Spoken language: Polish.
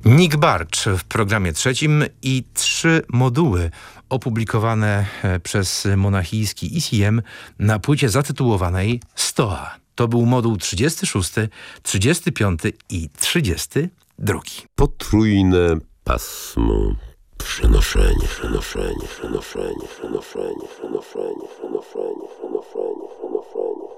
Nick Barcz w programie trzecim i 3 moduły opublikowane przez monachijski ECM na płycie zatytułowanej Stoa. To był moduł 36, 35 i 32. Potrójne pasmo. Przenoszenie, przenoszenie, przenoszenie, przenoszenie, przenoszenie, przenoszenie, przenoszenie, przenoszenie.